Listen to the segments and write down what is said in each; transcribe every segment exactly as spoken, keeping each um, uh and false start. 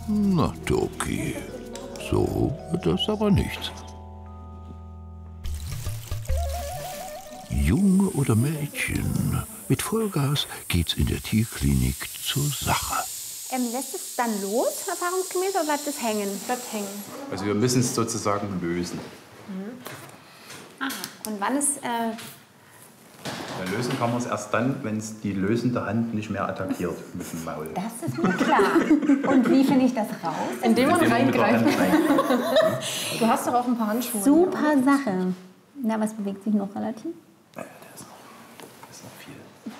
Na, Toki, so wird das aber nichts. Junge oder Mädchen, mit Vollgas geht's in der Tierklinik zur Sache. Ähm, lässt es dann los, erfahrungsgemäß, oder bleibt es hängen? Bleibt hängen. Also wir müssen es sozusagen lösen. Mhm. Aha. Und wann ist... Äh Ja, lösen kann man es erst dann, wenn es die lösende Hand nicht mehr attackiert mit dem Maul. Das ist mir klar. Und wie finde ich das raus? Indem man reingreift. Rein. Du hast doch auch ein paar Handschuhe. Super Sache. Na, was bewegt sich noch relativ? Ja, das ist noch, das ist noch viel.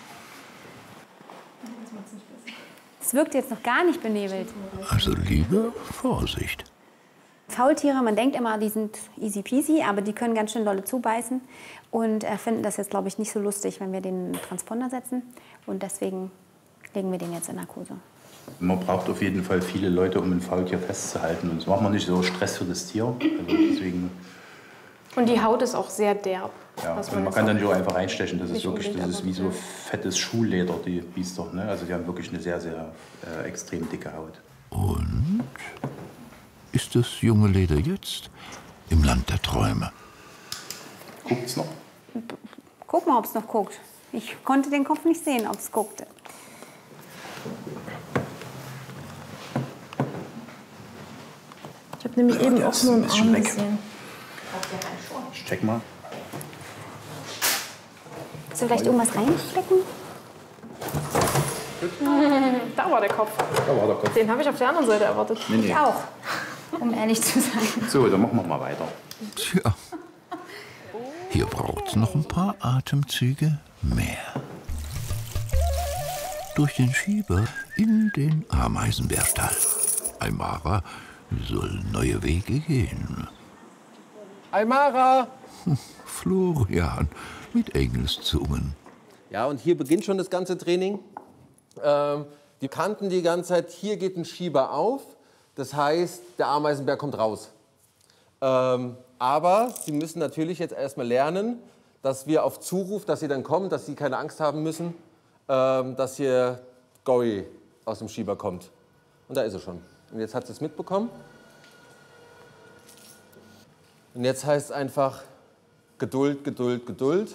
Es wirkt jetzt noch gar nicht benebelt. Also lieber Vorsicht. Faultiere, man denkt immer, die sind easy peasy, aber die können ganz schön dolle zubeißen und äh, finden das jetzt, glaube ich, nicht so lustig, wenn wir den in den Transponder setzen. Und deswegen legen wir den jetzt in Narkose. Man braucht auf jeden Fall viele Leute, um ein Faultier festzuhalten. Und das macht man nicht so Stress für das Tier. Also deswegen, Und die Haut ist auch sehr derb. ja, was und man jetzt kann auch dann so einfach reinstechen. Das ist nicht wirklich, unbedingt das ist wie so aber- fettes Schuhleder, die Biester. Ne? Also die haben wirklich eine sehr, sehr äh, extrem dicke Haut. Und ist das junge Leder jetzt im Land der Träume? Guckt's noch? Guck mal, ob es noch guckt. Ich konnte den Kopf nicht sehen, ob es guckte. Ich habe nämlich Ja, eben der auch ist- nur einen ist schon Arm weg. gesehen. Ich check mal. Willst du vielleicht irgendwas reinstecken? Da war der Kopf. Da war der Kopf. Den habe ich auf der anderen Seite erwartet. Nee, nee. Ich auch, um ehrlich zu sein. So, dann machen wir mal weiter. Tja, hier braucht's noch ein paar Atemzüge mehr. Durch den Schieber in den Ameisenbärstall. Aymara soll neue Wege gehen. Aymara! Florian mit Engelszungen. Ja, und hier beginnt schon das ganze Training. Ähm, die kannten die ganze Zeit, hier geht ein Schieber auf. Das heißt, der Ameisenbär kommt raus. Ähm, aber sie müssen natürlich jetzt erstmal lernen, dass wir auf Zuruf, dass sie dann kommen, dass sie keine Angst haben müssen, ähm, dass hier Gory aus dem Schieber kommt. Und da ist er schon. Und jetzt hat sie es mitbekommen. Und jetzt heißt es einfach Geduld, Geduld, Geduld.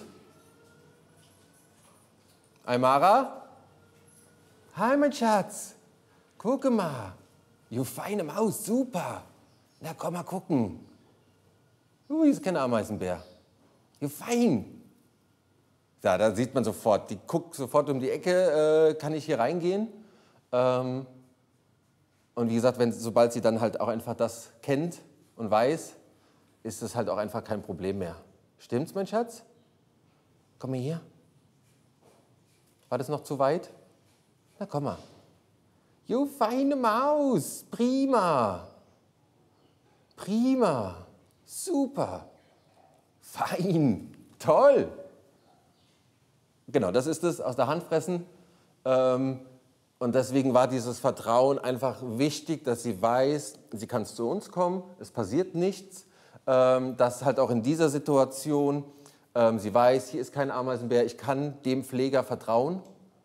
Aymara? Hi, mein Schatz. Gucke mal. Du feine Maus, super. Na, komm mal gucken. Uh, hier ist kein Ameisenbär. Du fein. Ja, da sieht man sofort. Die guckt sofort um die Ecke. Äh, kann ich hier reingehen? Ähm, und wie gesagt, wenn, sobald sie dann halt auch einfach das kennt und weiß, ist das halt auch einfach kein Problem mehr. Stimmt's, mein Schatz? Komm mal hier. War das noch zu weit? Na, komm mal. Jo, feine Maus. Prima. Prima. Super. Fein. Toll. Genau, das ist es, aus der Hand fressen. Ähm, und deswegen war dieses Vertrauen einfach wichtig, dass sie weiß, sie kann zu uns kommen, es passiert nichts. Ähm, dass halt auch in dieser Situation ähm, sie weiß, hier ist kein Ameisenbär, ich kann dem Pfleger vertrauen.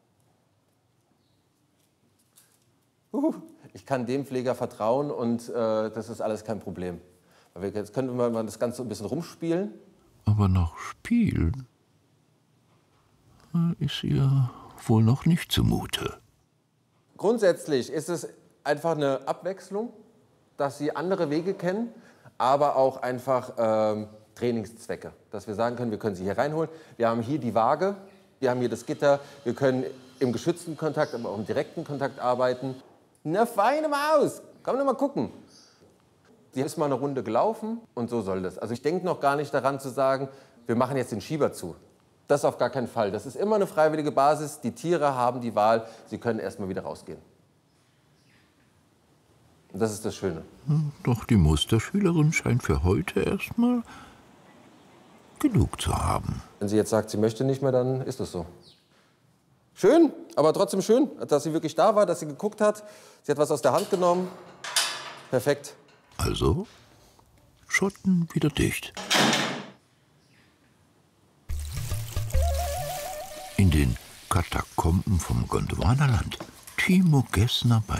Uh, ich kann dem Pfleger vertrauen und äh, das ist alles kein Problem. Weil wir, jetzt könnten wir mal das Ganze ein bisschen rumspielen. Aber nach Spielen ist ihr wohl noch nicht zumute. Grundsätzlich ist es einfach eine Abwechslung, dass sie andere Wege kennen, aber auch einfach ähm, Trainingszwecke. Dass wir sagen können, wir können sie hier reinholen. Wir haben hier die Waage, wir haben hier das Gitter, wir können im geschützten Kontakt, aber auch im direkten Kontakt arbeiten. Eine feine Maus, komm doch mal gucken. Die ist mal eine Runde gelaufen und so soll das. Also ich denke noch gar nicht daran zu sagen, wir machen jetzt den Schieber zu. Das auf gar keinen Fall. Das ist immer eine freiwillige Basis. Die Tiere haben die Wahl, sie können erst mal wieder rausgehen. Und das ist das Schöne. Doch die Musterschülerin scheint für heute erstmal genug zu haben. Wenn sie jetzt sagt, sie möchte nicht mehr, dann ist das so. Schön, aber trotzdem schön, dass sie wirklich da war, dass sie geguckt hat. Sie hat was aus der Hand genommen. Perfekt. Also, Schotten wieder dicht. In den Katakomben vom Gondwanaland. Timo Gessner bei